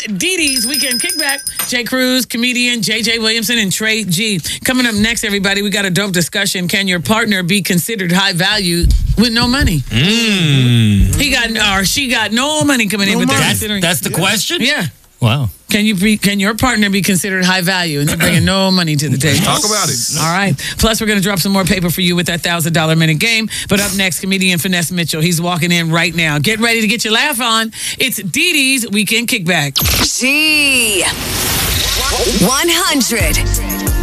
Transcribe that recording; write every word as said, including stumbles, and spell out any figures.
Dee Dee's Weekend Kickback. Jay Cruz, comedian J J Williamson, and Trey G. Coming up next, everybody, we got a dope discussion. Can your partner be considered high value with no money? Mm. He got or she got no money coming in, no but they're that's, considering. That's the yeah. question? Yeah. Wow. Can you be, can your partner be considered high value and they're bringing no money to the table? Talk about it. All right. Plus, we're going to drop some more paper for you with that one thousand dollars minute game. But up next, comedian Finesse Mitchell. He's walking in right now. Get ready to get your laugh on. It's Dee Dee's Weekend Kickback. G one hundred.